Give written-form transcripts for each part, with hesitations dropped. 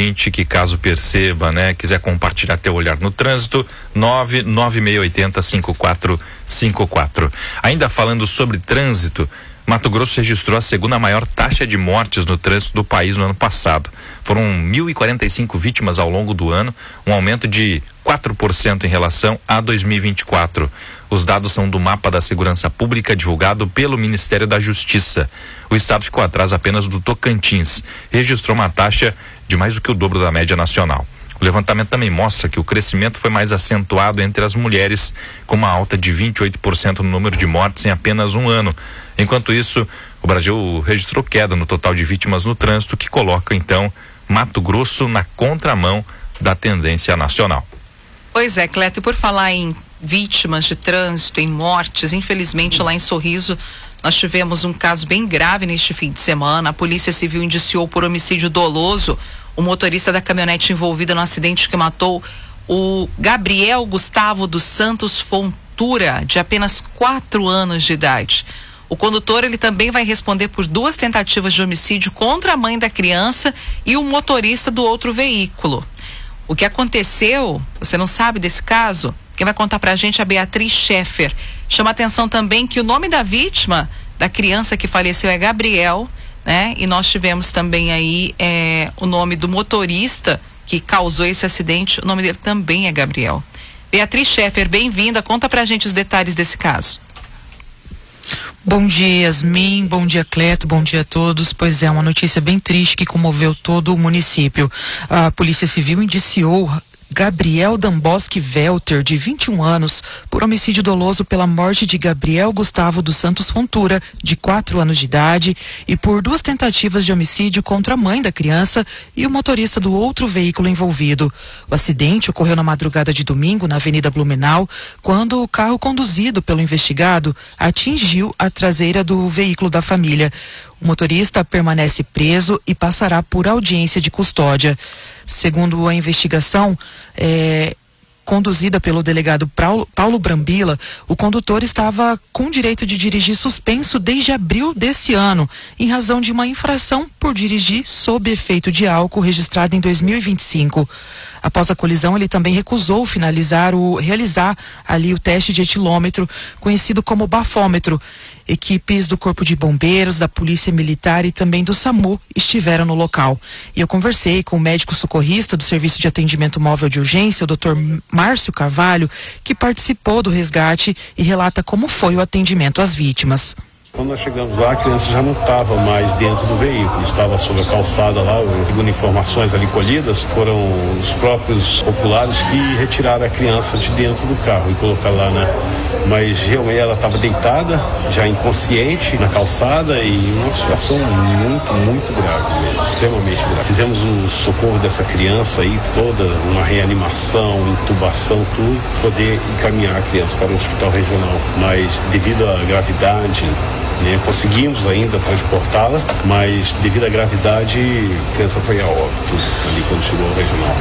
ouvinte que, caso perceba, né, quiser compartilhar teu olhar no trânsito, 99680-5454. Ainda falando sobre trânsito, Mato Grosso registrou a segunda maior taxa de mortes no trânsito do país no ano passado. Foram 1.045 vítimas ao longo do ano, um aumento de 4% em relação a 2024. Os dados são do mapa da segurança pública divulgado pelo Ministério da Justiça. O estado ficou atrás apenas do Tocantins. Registrou uma taxa de mais do que o dobro da média nacional. O levantamento também mostra que o crescimento foi mais acentuado entre as mulheres, com uma alta de 28% no número de mortes em apenas um ano. Enquanto isso, o Brasil registrou queda no total de vítimas no trânsito, que coloca, então, Mato Grosso na contramão da tendência nacional. Pois é, Cleto, e por falar em vítimas de trânsito, em mortes, infelizmente lá em Sorriso, nós tivemos um caso bem grave neste fim de semana. A Polícia Civil indiciou por homicídio doloso o motorista da caminhonete envolvida no acidente que matou o Gabriel Gustavo dos Santos Fontura, de apenas 4 anos de idade. O condutor, ele também vai responder por 2 tentativas de homicídio contra a mãe da criança e o motorista do outro veículo. O que aconteceu, você não sabe desse caso? Quem vai contar pra gente é a Beatriz Scheffer. Chama atenção também que o nome da vítima, da criança que faleceu, é Gabriel, né? E nós tivemos também aí o nome do motorista que causou esse acidente, o nome dele também é Gabriel. Beatriz Scheffer, bem-vinda, conta pra gente os detalhes desse caso. Bom dia, Yasmin, bom dia, Cleto, bom dia a todos. Pois é, uma notícia bem triste que comoveu todo o município. A Polícia Civil indiciou Gabriel Damboski Velter, de 21 anos, por homicídio doloso pela morte de Gabriel Gustavo dos Santos Fontura, de 4 anos de idade, e por 2 tentativas de homicídio contra a mãe da criança e o motorista do outro veículo envolvido. O acidente ocorreu na madrugada de domingo, na Avenida Blumenau, quando o carro conduzido pelo investigado atingiu a traseira do veículo da família. O motorista permanece preso e passará por audiência de custódia. Segundo a investigação, conduzida pelo delegado Paulo Brambila, o condutor estava com direito de dirigir suspenso desde abril desse ano, em razão de uma infração por dirigir sob efeito de álcool registrada em 2025. Após a colisão, ele também recusou realizar ali o teste de etilômetro, conhecido como bafômetro. Equipes do Corpo de Bombeiros, da Polícia Militar e também do SAMU estiveram no local. E eu conversei com o médico socorrista do Serviço de Atendimento Móvel de Urgência, o Dr. Márcio Carvalho, que participou do resgate e relata como foi o atendimento às vítimas. Quando nós chegamos lá, a criança já não estava mais dentro do veículo, estava sobre a calçada lá, segundo informações ali colhidas, foram os próprios populares que retiraram a criança de dentro do carro e colocaram lá, né? Mas realmente ela estava deitada, já inconsciente, na calçada e uma situação muito, muito grave mesmo, extremamente grave. Fizemos o socorro dessa criança aí, toda uma reanimação, intubação, tudo, poder encaminhar a criança para o hospital regional. Mas devido à gravidade, conseguimos ainda transportá-la, mas devido à gravidade, a criança foi a óbito ali quando chegou ao regional.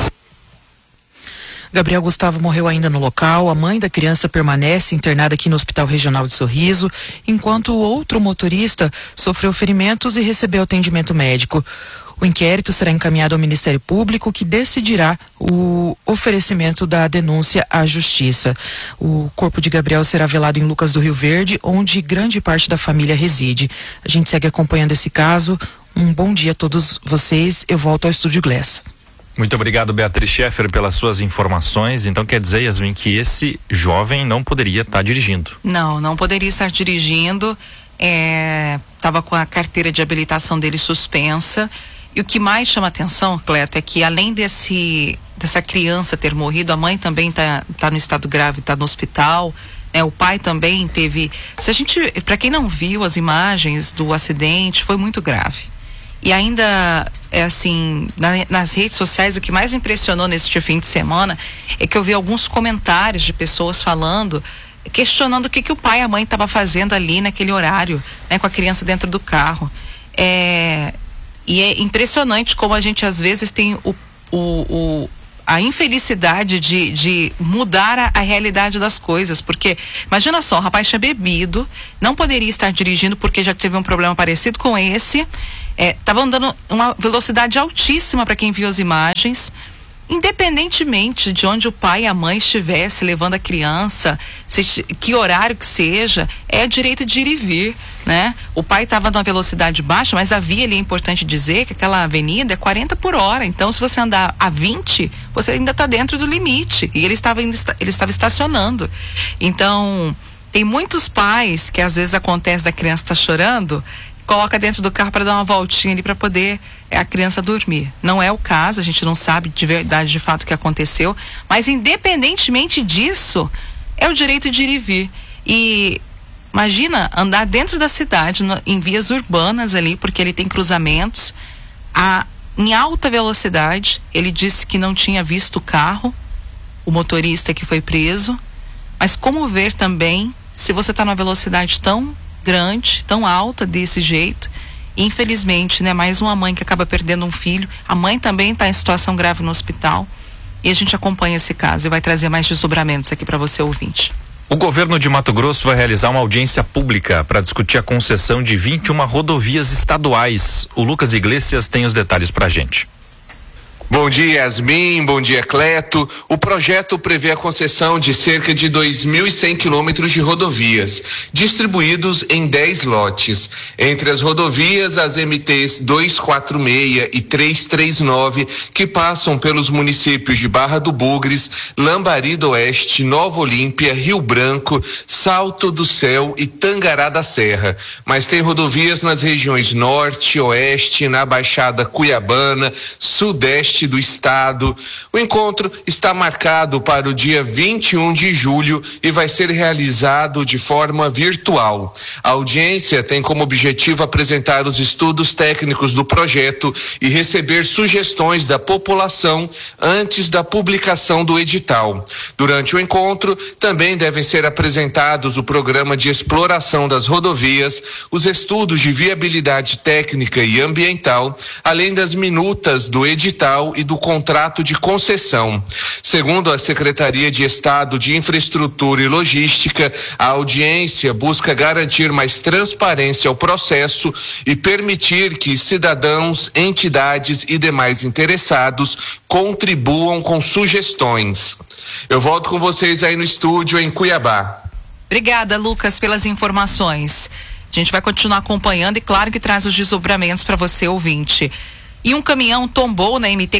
Gabriel Gustavo morreu ainda no local. A mãe da criança permanece internada aqui no Hospital Regional de Sorriso, enquanto o outro motorista sofreu ferimentos e recebeu atendimento médico. O inquérito será encaminhado ao Ministério Público, que decidirá o oferecimento da denúncia à Justiça. O corpo de Gabriel será velado em Lucas do Rio Verde, onde grande parte da família reside. A gente segue acompanhando esse caso. Um bom dia a todos vocês. Eu volto ao Estúdio Glass. Muito obrigado, Beatriz Scheffer, pelas suas informações. Então quer dizer, Yasmin, que esse jovem não poderia estar dirigindo? não poderia estar dirigindo. Estava com a carteira de habilitação dele suspensa. E o que mais chama atenção, Cleto, é que além dessa criança ter morrido, a mãe também tá no estado grave, está no hospital. O pai também teve. Para quem não viu as imagens do acidente, foi muito grave. E ainda, nas redes sociais, o que mais me impressionou neste fim de semana é que eu vi alguns comentários de pessoas questionando o que o pai e a mãe estavam fazendo ali naquele horário, né, com a criança dentro do carro. E é impressionante como a gente às vezes tem a infelicidade de mudar a realidade das coisas, porque imagina só, o rapaz tinha bebido, não poderia estar dirigindo porque já teve um problema parecido com esse, Estava andando uma velocidade altíssima para quem viu as imagens. Independentemente de onde o pai e a mãe estivesse levando a criança, que horário que seja, é direito de ir e vir, né? O pai estava numa velocidade baixa, mas a via ali, é importante dizer que aquela avenida é 40 por hora. Então, se você andar a 20, você ainda está dentro do limite. E ele estava estacionando. Então, tem muitos pais que às vezes acontece da criança estar chorando, coloca dentro do carro para dar uma voltinha ali para poder a criança dormir. Não é o caso, a gente não sabe de verdade, de fato, o que aconteceu, mas independentemente disso, é o direito de ir e vir. E imagina andar dentro da cidade, em vias urbanas ali, porque ele tem cruzamentos, em alta velocidade. Ele disse que não tinha visto o carro, o motorista que foi preso, mas como ver também, se você está numa velocidade tão grande, tão alta desse jeito, infelizmente, né, mais uma mãe que acaba perdendo um filho. A mãe também está em situação grave no hospital e a gente acompanha esse caso e vai trazer mais desdobramentos aqui para você, ouvinte. O governo de Mato Grosso vai realizar uma audiência pública para discutir a concessão de 21 rodovias estaduais. O Lucas Iglesias tem os detalhes para a gente. Bom dia, Yasmin. Bom dia, Cleto. O projeto prevê a concessão de cerca de 2.100 quilômetros de rodovias, distribuídos em 10 lotes. Entre as rodovias, as MTs 246 e 339, que passam pelos municípios de Barra do Bugres, Lambari do Oeste, Nova Olímpia, Rio Branco, Salto do Céu e Tangará da Serra. Mas tem rodovias nas regiões Norte, Oeste, na Baixada Cuiabana, Sudeste do estado. O encontro está marcado para o dia 21 de julho e vai ser realizado de forma virtual. A audiência tem como objetivo apresentar os estudos técnicos do projeto e receber sugestões da população antes da publicação do edital. Durante o encontro, também devem ser apresentados o programa de exploração das rodovias, os estudos de viabilidade técnica e ambiental, além das minutas do edital e do contrato de concessão. Segundo a Secretaria de Estado de Infraestrutura e Logística, a audiência busca garantir mais transparência ao processo e permitir que cidadãos, entidades e demais interessados contribuam com sugestões. Eu volto com vocês aí no estúdio em Cuiabá. Obrigada, Lucas, pelas informações. A gente vai continuar acompanhando e claro que traz os desdobramentos para você, ouvinte. E um caminhão tombou na MT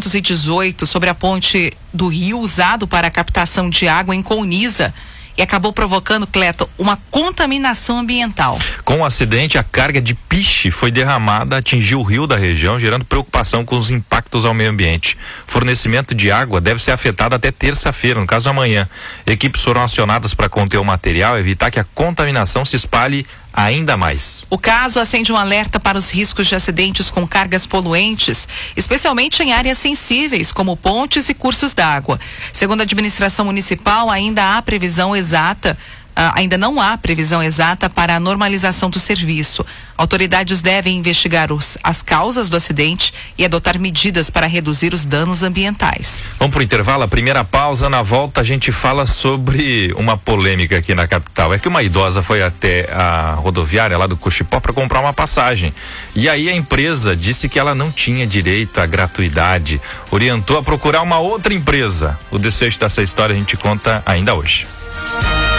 418 sobre a ponte do rio usado para a captação de água em Colniza e acabou provocando, Cleto, uma contaminação ambiental. Com o acidente, a carga de piche foi derramada, atingiu o rio da região, gerando preocupação com os impactos ao meio ambiente. Fornecimento de água deve ser afetado até terça-feira, no caso amanhã. Equipes foram acionadas para conter o material e evitar que a contaminação se espalhe ainda mais. O caso acende um alerta para os riscos de acidentes com cargas poluentes, especialmente em áreas sensíveis, como pontes e cursos d'água. Segundo a administração municipal, ainda não há previsão exata para a normalização do serviço. Autoridades devem investigar as causas do acidente e adotar medidas para reduzir os danos ambientais. Vamos para o intervalo, a primeira pausa. Na volta a gente fala sobre uma polêmica aqui na capital. É que uma idosa foi até a rodoviária lá do Cochipó para comprar uma passagem. E aí a empresa disse que ela não tinha direito à gratuidade, orientou a procurar uma outra empresa. O desfecho dessa história a gente conta ainda hoje.